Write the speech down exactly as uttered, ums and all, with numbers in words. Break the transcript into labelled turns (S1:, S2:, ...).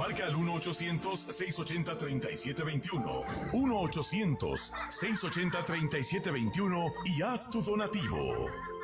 S1: Marca al uno ochocientos, seiscientos ochenta, treinta y siete veintiuno. uno ochocientos, seiscientos ochenta, treinta y siete veintiuno y haz tu donativo.